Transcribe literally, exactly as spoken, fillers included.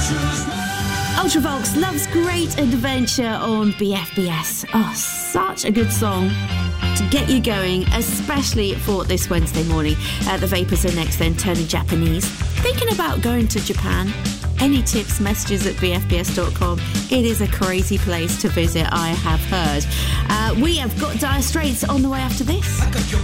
Ultravox loves Great Adventure on B F B S. Oh, such a good song to get you going, especially for this Wednesday morning. Uh, the Vapors are next, then turning Japanese. Thinking about going to Japan? Any tips, messages at b f b s dot com. It is a crazy place to visit, I have heard. Uh, we have got Dire Straits on the way after this. I got your